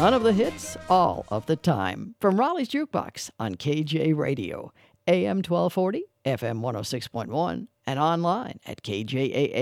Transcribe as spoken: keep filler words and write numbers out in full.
None of the hits, all of the time. From Raleigh's Jukebox on K J Radio, A M twelve forty, F M one oh six point one, and online at K J A A.